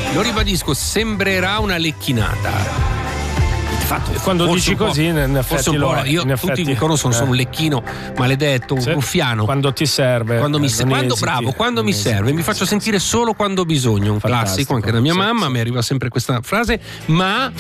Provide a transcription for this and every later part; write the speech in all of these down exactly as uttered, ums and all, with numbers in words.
lo ribadisco, sembrerà una lecchinata. Fatto, quando dici così, in effetti lo è. Io in tutti effetti, mi conoscono, eh. sono un lecchino maledetto, un sì, ruffiano. Quando ti serve, quando mi eh, se- quando esiti, bravo, quando mi esiti, serve, mi faccio sentire solo quando ho bisogno. Un Fantastico, classico anche da mia sì, mamma, sì. mi arriva sempre questa frase, ma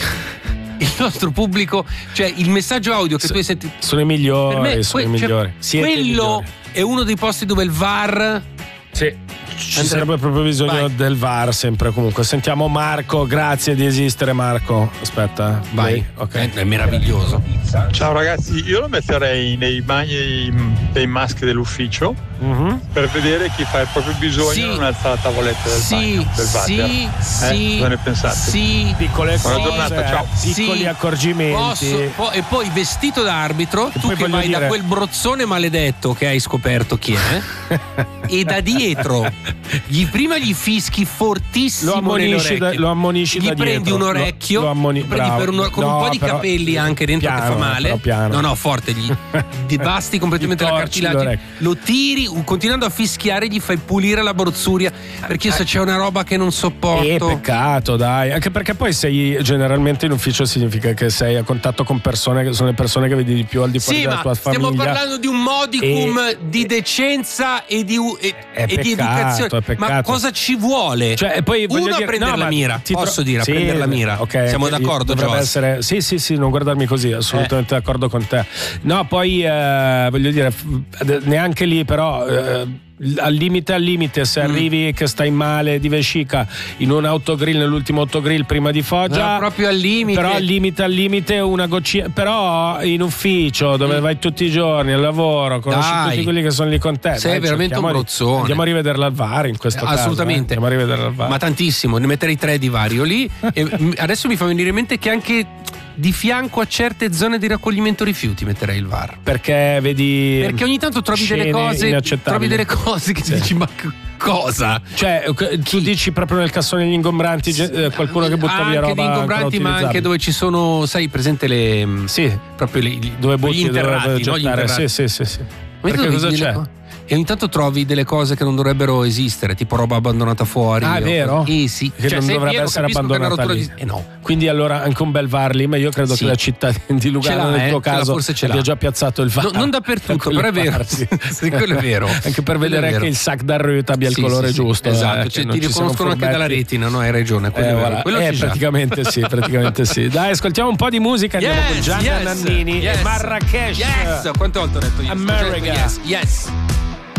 il nostro pubblico, cioè il messaggio audio che sì, tu hai sentito, sono i migliori, per me, sono que- i cioè, migliori. Siete i quello migliori. è uno dei posti dove il V A R Sì. Ci sarebbe proprio bisogno Vai. del V A R sempre comunque. Sentiamo Marco, grazie di esistere Marco. Aspetta, vai, ok. è meraviglioso. Ciao ragazzi, io lo metterei nei bagni dei maschi dell'ufficio Mm-hmm. per vedere chi fa il proprio bisogno Sì. e non alza la tavoletta del Sì, bagno, del sì, water. Eh, sì, cosa ne pensate? sì. Piccole Buona cose, giornata, ciao. piccoli Sì, accorgimenti. posso- po- e poi vestito da arbitro, tu poi che voglio vai da dire- quel brozzone maledetto che hai scoperto chi è, e da dietro gli prima gli fischi fortissimo Lo ammonisci, da, nell'orecchio. lo ammonisci gli da prendi dietro. un orecchio, lo, lo ammoni- lo prendi bravo. per un- con No, un po' di però- capelli anche dentro piano, che fa male. però piano. No, no, forte, gli devasti completamente Gli la torci cartilagine. l'orecchio. Lo tiri, continuando a fischiare, gli fai pulire la brozzuria. Perché io se c'è una roba che non sopporto. Eh, peccato, dai. Anche perché poi sei generalmente in ufficio, significa che sei a contatto con persone che sono le persone che vedi di più al di fuori Sì, della ma tua famiglia. stiamo parlando di un modicum E- di decenza e di, e, È e di peccato, educazione. è peccato. Ma cosa ci vuole? Cioè, e poi voglio Uno dire, a prendere no, la ma mira, ti tro- posso dire, a sì, prendere la mira. ok, Siamo eh, d'accordo, dovrebbe Joss? essere, sì, sì, sì, non guardarmi così, assolutamente d'accordo con te. No, poi eh, voglio dire, f- neanche lì, però. Eh, al limite al limite se Mm. arrivi che stai male di vescica in un autogrill, nell'ultimo autogrill prima di Foggia, No, proprio al limite. però al limite al limite una goccina, però in ufficio dove Mm. vai tutti i giorni al lavoro, conosci Dai. tutti quelli che sono lì con te, Sei dai, veramente cerchiamo un di- brozzone. andiamo a rivederla al V A R in questo caso, Assolutamente. eh. Andiamo a rivederla al V A R. Ma tantissimo, ne metterei tre di vario lì. E m- adesso mi fa venire in mente che anche di fianco a certe zone di raccoglimento rifiuti metterei il V A R. Perché vedi, Perché ogni tanto trovi delle scene cose, inaccettabili. trovi delle cose che Sì. dici ma c- cosa? Cioè, tu dici proprio nel cassone degli ingombranti, eh, qualcuno che butta via roba anche di ingobranti, ancora ma anche utilizzabile. dove ci sono, sai, presente le Sì, proprio le, gli- dove gli butti, interrati, dove no? Gli gettare. interrati. Sì, sì, sì, sì. Ma Perché tu cosa vedi c'è? delle co- E ogni tanto trovi delle cose che non dovrebbero esistere, tipo roba abbandonata fuori. Ah, è o- vero? Eh sì. Che non se è dovrebbe vero, essere capisco che è una abbandonata rottura lì. di- Eh no. Quindi allora anche un bel V A R lì, ma io credo Sì. che la città di Lugano Ce l'ha, nel eh, tuo ce l'ha, caso forse ce l'ha. abbia già piazzato il V A R. No, non dappertutto, Da quelle però è vero. parti. Sì, quello è vero. Anche per Quello è vedere vero. che il sac d'arrut abbia il Sì, colore sì, sì. giusto. Esatto, eh, cioè, che non ti ci siano riconoscono anche dalla furbetti. retina, no? Hai ragione, quello Eh, è vero. voilà. Quello Eh, c'è già. praticamente sì, praticamente sì. Dai, ascoltiamo un po' di musica, andiamo con Yes, Gianna yes, Nannini yes. e Marrakesh. Yes, quante volte ho detto yes? America. Yes, yes.